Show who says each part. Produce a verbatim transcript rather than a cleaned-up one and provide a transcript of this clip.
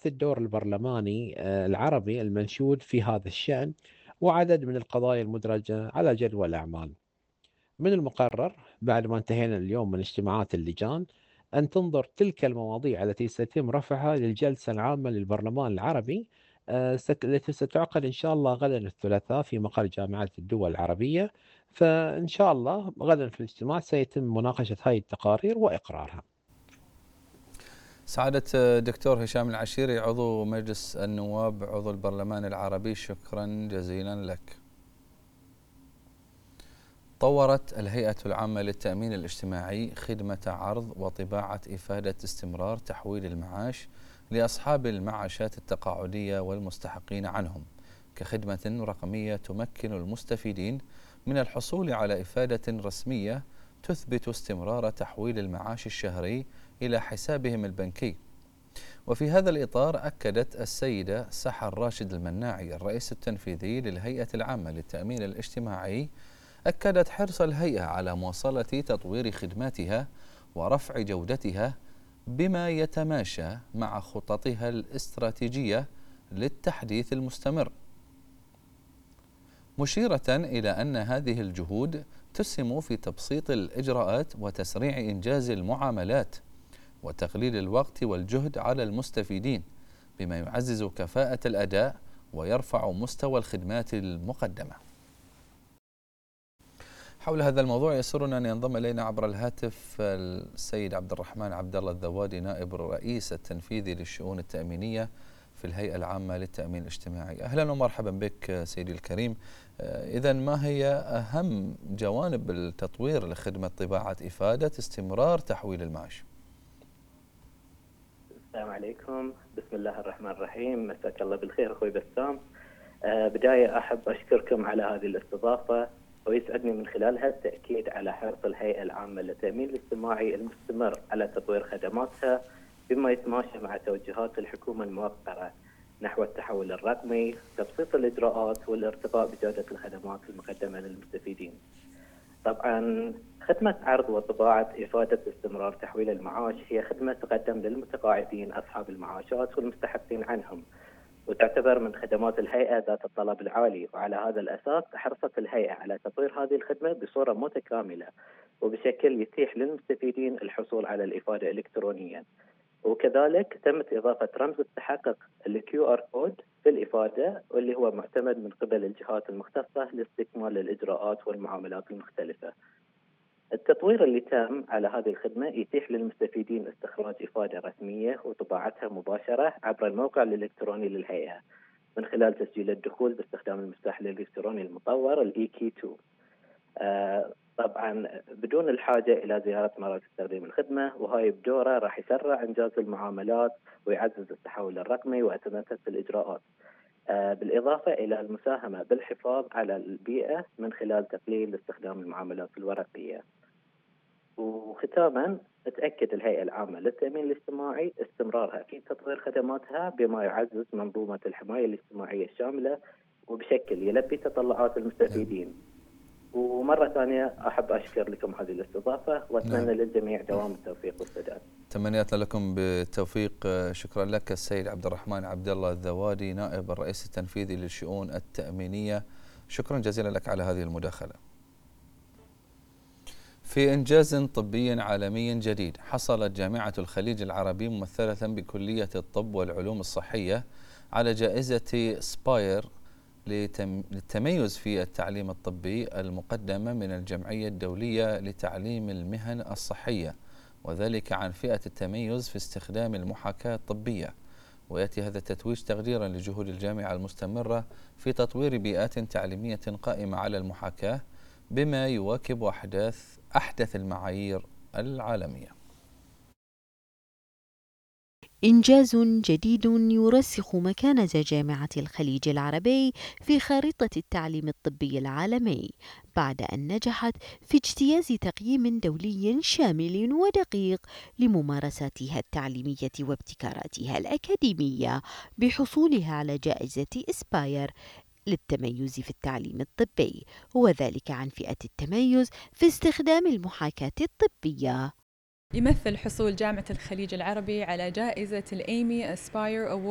Speaker 1: عرفت الدور البرلماني آه، العربي المنشود في هذا الشأن وعدد من القضايا المدرجة على جدول الأعمال. من المقرر بعد ما انتهينا اليوم من اجتماعات اللجان أن تنظر تلك المواضيع التي سيتم رفعها للجلسة العامة للبرلمان العربي، آه، ست- التي ستعقد إن شاء الله غدا الثلاثاء في مقر جامعة الدول العربية. فإن شاء الله غدا في الاجتماع سيتم مناقشة هذه التقارير وإقرارها.
Speaker 2: سعادة دكتور هشام العشيري، عضو مجلس النواب، عضو البرلمان العربي، شكرا جزيلا لك. طورت الهيئة العامة للتأمين الاجتماعي خدمة عرض وطباعة إفادة استمرار تحويل المعاش لأصحاب المعاشات التقاعدية والمستحقين عنهم، كخدمة رقمية تمكن المستفيدين من الحصول على إفادة رسمية تثبت استمرار تحويل المعاش الشهري إلى حسابهم البنكي. وفي هذا الإطار أكدت السيدة سحر راشد المناعي الرئيس التنفيذي للهيئة العامة للتأمين الاجتماعي، أكدت حرص الهيئة على مواصلة تطوير خدماتها ورفع جودتها بما يتماشى مع خططها الاستراتيجية للتحديث المستمر، مشيرة إلى أن هذه الجهود تسهم في تبسيط الإجراءات وتسريع إنجاز المعاملات وتقليل الوقت والجهد على المستفيدين، بما يعزز كفاءة الأداء ويرفع مستوى الخدمات المقدمة. حول هذا الموضوع يسرنا أن ينضم إلينا عبر الهاتف السيد عبد الرحمن عبد الله الذوادي، نائب الرئيس التنفيذي للشؤون التأمينية في الهيئة العامة للتأمين الاجتماعي. أهلا ومرحبا بك سيدي الكريم. إذا ما هي أهم جوانب التطوير لخدمة طباعة إفادة استمرار تحويل المعاش؟
Speaker 3: السلام عليكم، بسم الله الرحمن الرحيم، مساك الله بالخير أخوي بسام. آه بداية أحب أشكركم على هذه الاستضافة، ويسعدني من خلالها التأكيد على حرص الهيئة العامة للتأمين الاجتماعي المستمر على تطوير خدماتها بما يتماشى مع توجهات الحكومة الموقرة نحو التحول الرقمي، تبسيط الإجراءات والارتقاء بجودة الخدمات المقدمة للمستفيدين. طبعا خدمة عرض وطباعة إفادة استمرار تحويل المعاش هي خدمة تقدم للمتقاعدين أصحاب المعاشات والمستحقين عنهم، وتعتبر من خدمات الهيئة ذات الطلب العالي، وعلى هذا الأساس حرصت الهيئة على تطوير هذه الخدمة بصورة متكاملة وبشكل يتيح للمستفيدين الحصول على الإفادة إلكترونيا. وكذلك تمت إضافة رمز التحقق الكيو آر كود في الإفادة، واللي هو معتمد من قبل الجهات المختصة لاستكمال الإجراءات والمعاملات المختلفة. التطوير اللي تم على هذه الخدمة يتيح للمستفيدين استخراج إفادة رسمية وطباعتها مباشرة عبر الموقع الإلكتروني للهيئة من خلال تسجيل الدخول باستخدام المفتاح الإلكتروني المطور الإي كي تو. آه طبعا بدون الحاجة إلى زيارة مراكز تقديم الخدمة، وهاي بدوره راح يسرع إنجاز المعاملات ويعزز التحول الرقمي وأتمتة الإجراءات، آه بالإضافة إلى المساهمة بالحفاظ على البيئة من خلال تقليل استخدام المعاملات الورقية. وختاما تأكد الهيئة العامة للتأمين الاجتماعي استمرارها في تطوير خدماتها بما يعزز منظومة الحماية الاجتماعية الشاملة وبشكل يلبي تطلعات المستفيدين. ومرة ثانية أحب أشكر لكم هذه الاستضافة وأتمنى نعم. للجميع دوام التوفيق والسداد.
Speaker 2: تمنياتنا لكم بالتوفيق. شكرا لك السيد عبد الرحمن عبد الله الذوادي، نائب الرئيس التنفيذي للشؤون التأمينية، شكرا جزيلا لك على هذه المداخلة. في إنجاز طبي عالمي جديد، حصلت جامعة الخليج العربي ممثلة بكلية الطب والعلوم الصحية على جائزة سباير للتميز في التعليم الطبي المقدمة من الجمعية الدولية لتعليم المهن الصحية، وذلك عن فئة التميز في استخدام المحاكاة الطبية. ويأتي هذا التتويج تقديرا لجهود الجامعة المستمرة في تطوير بيئات تعليمية قائمة على المحاكاة بما يواكب أحداث أحدث المعايير العالمية.
Speaker 4: إنجاز جديد يرسخ مكانة جامعة الخليج العربي في خارطة التعليم الطبي العالمي، بعد أن نجحت في اجتياز تقييم دولي شامل ودقيق لممارساتها التعليمية وابتكاراتها الأكاديمية بحصولها على جائزة إسباير للتميز في التعليم الطبي، وذلك عن فئة التميز في استخدام المحاكاة الطبية.
Speaker 5: يمثل حصول جامعة الخليج العربي على جائزة الإيمي أسباير